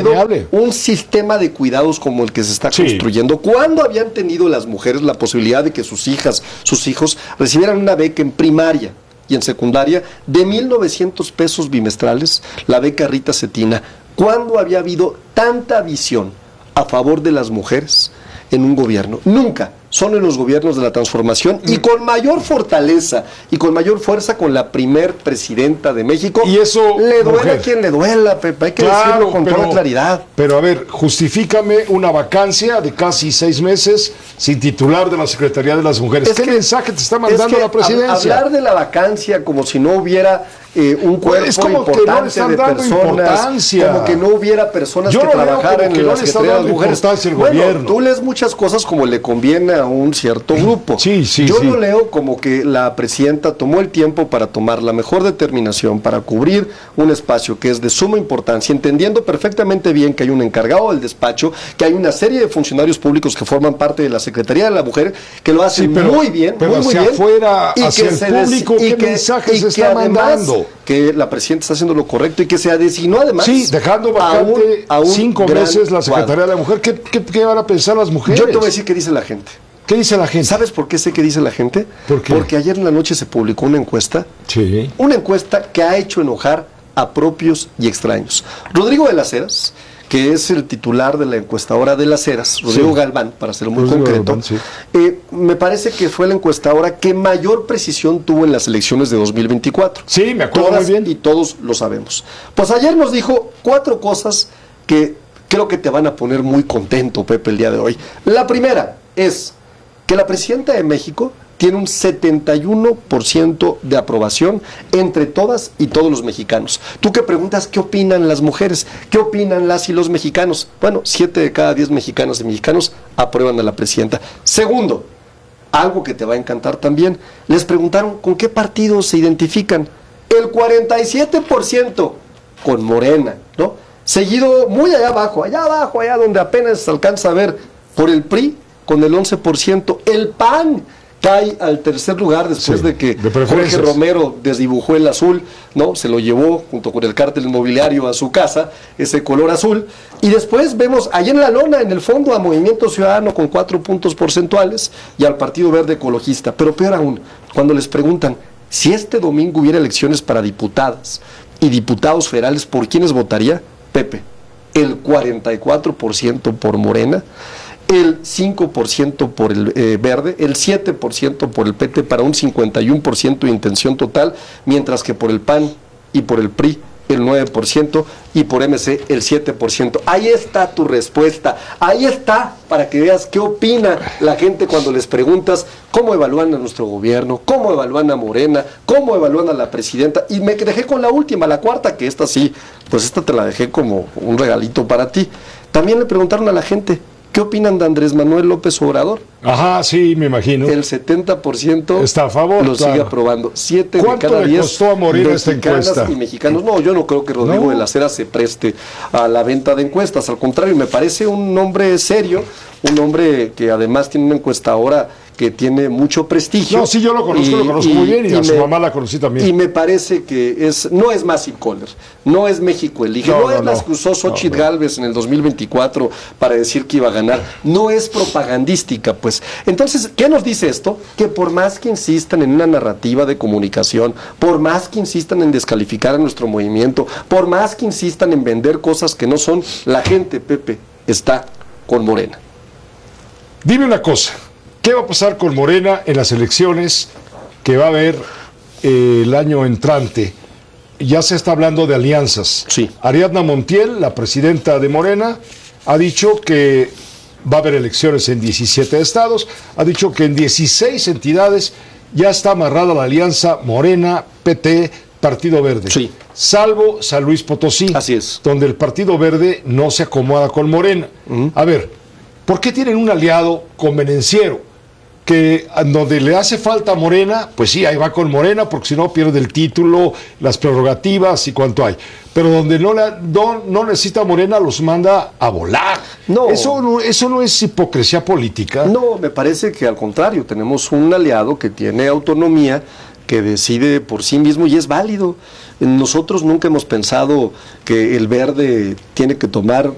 tenido un sistema de cuidados como el que se está construyendo? ¿Cuándo habían tenido las mujeres la posibilidad de que sus hijas, sus hijos recibieran una beca en primaria y en secundaria de 1,900 pesos bimestrales, la beca Rita Cetina? ¿Cuándo había habido tanta visión a favor de las mujeres en un gobierno? Nunca. Son en los gobiernos de la transformación y con mayor fortaleza y con mayor fuerza con la primer presidenta de México. Y eso, le duele a quien le duela, Pepe, hay que decirlo con toda claridad. Pero a ver, justifícame una vacancia de casi 6 meses sin titular de la Secretaría de las Mujeres. ¿Qué mensaje te está mandando la presidencia? Hablar de la vacancia como si no hubiera un cuerpo importante que no de personas, como que no hubiera personas que trabajaran en la Secretaría de las Mujeres. Bueno, tú lees muchas cosas como le conviene a un cierto grupo. Yo lo leo como que la presidenta tomó el tiempo para tomar la mejor determinación para cubrir un espacio que es de suma importancia, entendiendo perfectamente bien que hay un encargado del despacho, que hay una serie de funcionarios públicos que forman parte de la Secretaría de la Mujer, que lo hacen muy bien, pero muy hacia bien, afuera, hacia el público, ¿qué mensajes se está mandando? Que la presidenta está haciendo lo correcto y que se designó además dejando vacante a 5 meses la Secretaría de la Mujer. ¿Qué van a pensar las mujeres? Yo te voy a decir qué dice la gente. ¿Qué dice la gente? ¿Sabes por qué sé qué dice la gente? ¿Por qué? Porque ayer en la noche se publicó una encuesta. Una encuesta que ha hecho enojar a propios y extraños. Rodrigo de las Heras, que es el titular de la encuestadora de las Heras, Rodrigo Galván, para ser muy concreto, me parece que fue la encuestadora que mayor precisión tuvo en las elecciones de 2024. Sí, me acuerdo muy bien. Y todos lo sabemos. Pues ayer nos dijo 4 cosas que creo que te van a poner muy contento, Pepe, el día de hoy. La primera es que la presidenta de México tiene un 71% de aprobación entre todas y todos los mexicanos. Tú que preguntas qué opinan las mujeres, qué opinan las y los mexicanos. Bueno, 7 de cada 10 mexicanas y mexicanos aprueban a la presidenta. Segundo, algo que te va a encantar también, les preguntaron con qué partido se identifican. El 47% con Morena, ¿no? Seguido muy allá abajo, allá donde apenas se alcanza a ver, por el PRI, con el 11%. El PAN cae al tercer lugar después de que Jorge Romero desdibujó el azul, ¿no? Se lo llevó junto con el cártel inmobiliario a su casa, ese color azul. Y después vemos ahí en la lona, en el fondo, a Movimiento Ciudadano con 4 puntos porcentuales y al Partido Verde Ecologista. Pero peor aún, cuando les preguntan si este domingo hubiera elecciones para diputadas y diputados federales, ¿por quiénes votaría? Pepe, el 44% por Morena, el 5% por el Verde, el 7% por el PT, para un 51% de intención total, mientras que por el PAN y por el PRI el 9% y por MC el 7%. Ahí está tu respuesta, ahí está, para que veas qué opina la gente cuando les preguntas cómo evalúan a nuestro gobierno, cómo evalúan a Morena, cómo evalúan a la presidenta. Y me dejé con la última, la cuarta, que esta sí, pues esta te la dejé como un regalito para ti. También le preguntaron a la gente, ¿qué opinan de Andrés Manuel López Obrador? Ajá, sí, me imagino. El 70% está a favor, lo sigue aprobando. 7 de cada 10 ¿Cuánto le costó a morir esta encuesta? Y mexicanos. No, yo no creo que Rodrigo de las Heras se preste a la venta de encuestas. Al contrario, me parece un hombre serio, un hombre que además tiene una encuestadora que tiene mucho prestigio. No, sí, yo lo conozco muy bien, y a su mamá la conocí también. Y me parece que no es Massive Caller, no es México Elige, no es las que usó Xochitl Gálvez en el 2024 para decir que iba a ganar, no es propagandística, pues. Entonces, ¿qué nos dice esto? Que por más que insistan en una narrativa de comunicación, por más que insistan en descalificar a nuestro movimiento, por más que insistan en vender cosas que no son, la gente, Pepe, está con Morena. Dime una cosa, ¿qué va a pasar con Morena en las elecciones que va a haber el año entrante? Ya se está hablando de alianzas. Sí. Ariadna Montiel, la presidenta de Morena, ha dicho que va a haber elecciones en 17 estados, ha dicho que en 16 entidades ya está amarrada la alianza Morena, PT, Partido Verde. Sí. Salvo San Luis Potosí. Así es. Donde el Partido Verde no se acomoda con Morena. A ver, ¿por qué tienen un aliado convenenciero? Que donde le hace falta a Morena, pues sí, ahí va con Morena, porque si no pierde el título, las prerrogativas y cuanto hay. Pero donde no necesita Morena, los manda a volar. No. Eso no es hipocresía política. No, me parece que al contrario, tenemos un aliado que tiene autonomía, que decide por sí mismo y es válido. Nosotros nunca hemos pensado que el Verde tiene que tomar